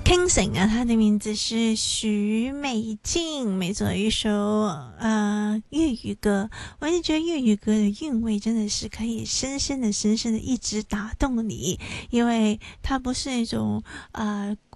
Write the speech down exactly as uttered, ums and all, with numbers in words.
倾城啊，它的名字是许美静，没错，一首呃粤语歌。我也觉得粤语歌的韵味真的是可以深深的、深深的一直打动你，因为它不是一种呃